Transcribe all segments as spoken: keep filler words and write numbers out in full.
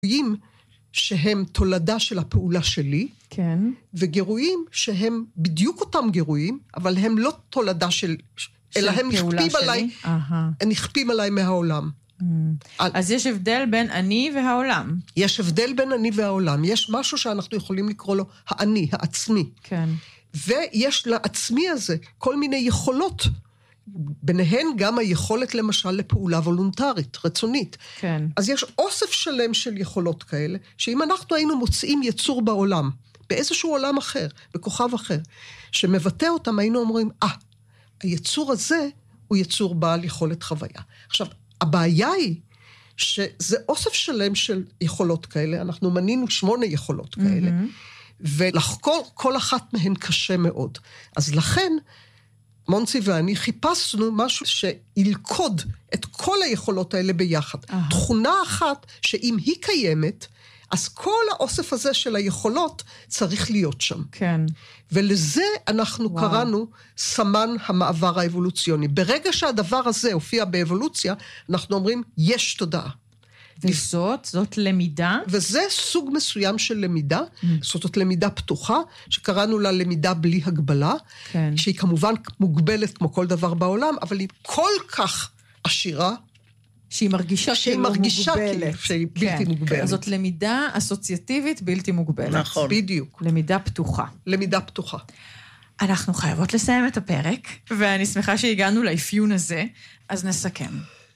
גירויים שהם תולדה של הפעולה שלי, כן. וגירויים שהם בדיוק אותם גירויים, אבל הם לא תולדה של, אלא הם נכפים עליי, הם נכפים עליי מהעולם. אז יש הבדל בין אני והעולם. יש הבדל בין אני והעולם. יש משהו שאנחנו יכולים לקרוא לו האני, העצמי. כן. ויש לעצמי הזה כל מיני יכולות, ביניהן גם היכולת למשל לפעולה וולונטרית, רצונית. כן. אז יש אוסף שלם של יכולות כאלה, שאם אנחנו היינו מוצאים יצור בעולם, באיזשהו עולם אחר, בכוכב אחר, שמבטא אותם, היינו אומרים, אה, ah, היצור הזה הוא יצור בעל יכולת חוויה. עכשיו, הבעיה היא שזה אוסף שלם של יכולות כאלה, אנחנו מנינו שמונה יכולות כאלה, mm-hmm. ולחקור כל אחת מהן קשה מאוד. אז לכן, מונצי ואני חיפשנו משהו שילכוד את כל היכולות האלה ביחד. Uh-huh. תכונה אחת שאם היא קיימת, אז כל האוסף הזה של היכולות צריך להיות שם. כן. ולזה אנחנו וואו. קראנו סמן המעבר האבולוציוני. ברגע שהדבר הזה הופיע באבולוציה, אנחנו אומרים, יש תודעה. וזאת, זאת למידה? וזה סוג מסוים של למידה, mm. זאת למידה פתוחה, שקראנו לה למידה בלי הגבלה, כן. שהיא כמובן מוגבלת כמו כל דבר בעולם, אבל היא כל כך עשירה, שהיא מרגישה שהיא כאילו מרגישה מוגבלת. שהיא כן, בלתי מוגבלת. כן. זאת למידה אסוציאטיבית בלתי מוגבלת. נכון. בדיוק. למידה פתוחה. למידה פתוחה. אנחנו חייבות לסיים את הפרק, ואני שמחה שהגענו לאפיון הזה, אז נסכם.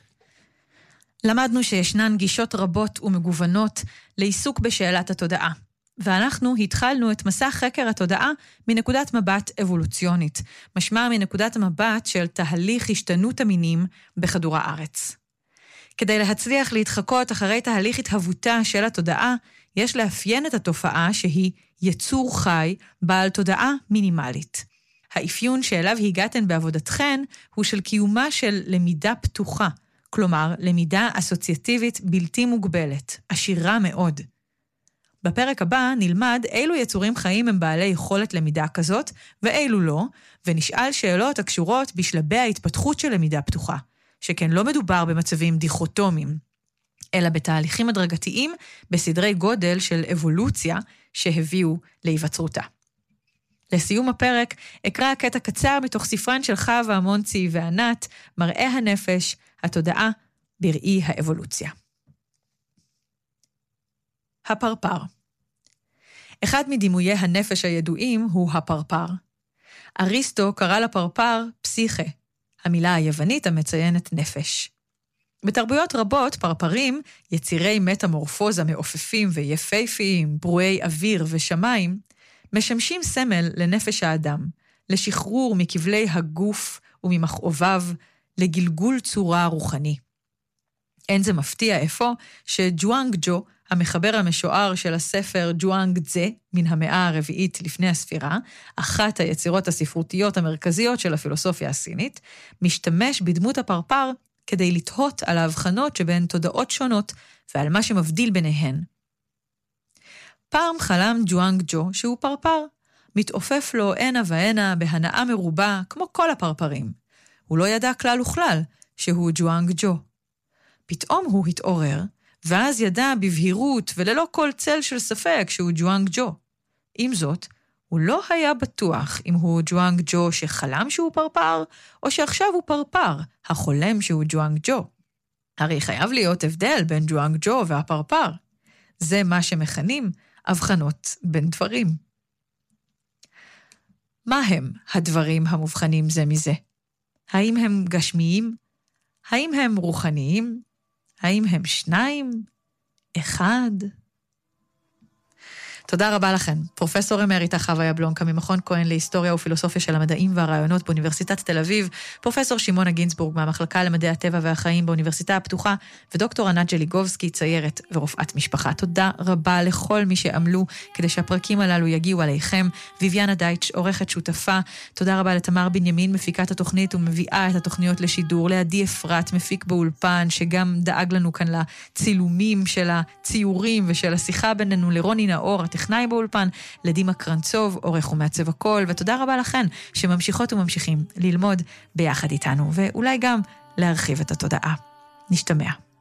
למדנו שישנן גישות רבות ומגוונות לעיסוק בשאלת התודעה, ואנחנו התחלנו את מסע חקר התודעה מנקודת מבט אבולוציונית, משמע מנקודת מבט של תהליך השתנות המינים בכדור הארץ. כדי להצליח להתחקות אחרי תהליך התהוותה של התודעה, יש לאפיין את התופעה שהיא יצור חי בעל תודעה מינימלית. האפיון שאליו הגעתן בעבודתכן הוא של קיומה של למידה פתוחה, כלומר, למידה אסוציאטיבית בלתי מוגבלת, עשירה מאוד. בפרק הבא נלמד אילו יצורים חיים הם בעלי יכולת למידה כזאת, ואילו לא, ונשאל שאלות הקשורות בשלבי ההתפתחות של למידה פתוחה, שכן לא מדובר במצבים דיכוטומיים, אלא בתהליכים הדרגתיים בסדרי גודל של אבולוציה שהביאו להיווצרותה. לסיום הפרק, אקרא קטע קצר מתוך ספרן של חווה, מונצי וענת, מראה הנפש, התודעה בראי האבולוציה. הפרפר. אחד מדימויי הנפש הידועים הוא הפרפר. אריסטו קרא לפרפר פסיכה, המילה היוונית המציינת נפש. בתרבויות רבות פרפרים, יצירי מטמורפוזה מעופפים ויפהפיים, ברואי אוויר ושמיים, משמשים סמל לנפש האדם, לשחרור מכבלי הגוף וממכאוביו, לגלגול צורה רוחני. אין זה מפתיע איפה שג'ואנג ג'ו, המחבר המשוער של הספר ג'ואנג צזה, מן המאה הרביעית לפני הספירה, אחת היצירות הספרותיות המרכזיות של הפילוסופיה הסינית, משתמש בדמות הפרפר כדי לתהות על ההבחנות שבין תודעות שונות ועל מה שמבדיל ביניהן. פעם חלם ג'ואנג ג'ו שהוא פרפר, מתעופף לו הנה והנה בהנאה מרובה כמו כל הפרפרים. הוא לא ידע כלל וכלל שהוא ג'ואנג ג'ו. פתאום הוא התעורר, ואז ידע בבהירות וללא כל צל של ספק שהוא ג'ואנג ג'ו. עם זאת, הוא לא היה בטוח אם הוא ג'ואנג ג'ו שחלם שהוא פרפר, או שעכשיו הוא פרפר, החולם שהוא ג'ואנג ג'ו. הרי חייב להיות הבדל בין ג'ואנג ג'ו והפרפר. זה מה שמכנים הבחנות בין דברים. מה הם הדברים המובחנים זה מזה? האם הם גשמיים? האם הם רוחניים? האם הם שניים? אחד? תודה רבה לכם. פרופסור אמריטה חווה יבלונקה ממכון כהן להיסטוריה ופילוסופיה של המדעים והרעיונות באוניברסיטת תל אביב, פרופסור שמעונה גינצבורג מהמחלקה למדעי הטבע והחיים באוניברסיטה הפתוחה, ודוקטור ענת ג'ליגובסקי, ציירת ורופאת משפחה. תודה רבה לכל מי שעמלו כדי שהפרקים הללו יגיעו עליכם. ויביאנה דייטש, עורכת שותפה. תודה רבה לתמר בנימין, מפיקת התוכנית ומביאה את התוכניות לשידור. לעדי אפרת, מפיק באולפן, שגם דאג לנו כאן לצילומים של הציורים ושל השיחה בינינו. לרוני נאור, הטכנאי באולפן, לדימה קרנצוב, עורך ומעצב הכל, ותודה רבה לכן שממשיכות וממשיכים ללמוד ביחד איתנו, ואולי גם להרחיב את התודעה. נשתמע.